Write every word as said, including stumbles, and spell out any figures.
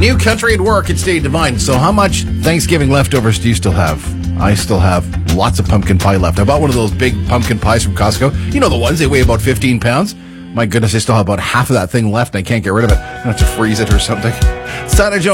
New Country at Work at State Divine. So how much Thanksgiving leftovers do you still have? I still have lots of pumpkin pie left. I bought one of those big pumpkin pies from Costco. You know the ones, they weigh about fifteen pounds. My goodness, I still have about half of that thing left and I can't get rid of it. I have to freeze it or something. Sana Jones.